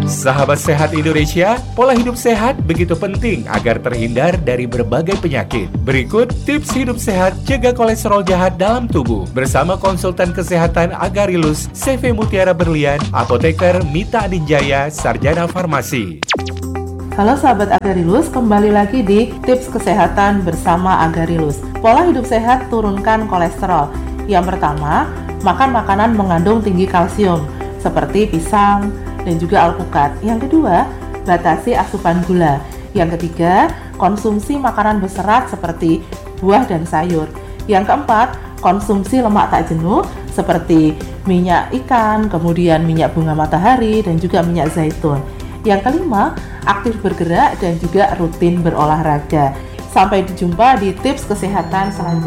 Sahabat sehat Indonesia, pola hidup sehat begitu penting agar terhindar dari berbagai penyakit. Berikut tips hidup sehat cegah kolesterol jahat dalam tubuh bersama konsultan kesehatan Agarilus CV Mutiara Berlian, apoteker Mita Adinjaya, sarjana farmasi. Halo sahabat Agarilus, kembali lagi di tips kesehatan bersama Agarilus. Pola hidup sehat turunkan kolesterol. Yang pertama, makan makanan mengandung tinggi kalsium seperti pisang dan juga alpukat. Yang kedua, batasi asupan gula. Yang ketiga, konsumsi makanan berserat seperti buah dan sayur. Yang keempat, konsumsi lemak tak jenuh seperti minyak ikan, kemudian minyak bunga matahari dan juga minyak zaitun. Yang kelima, aktif bergerak dan juga rutin berolahraga. Sampai jumpa di tips kesehatan selanjutnya.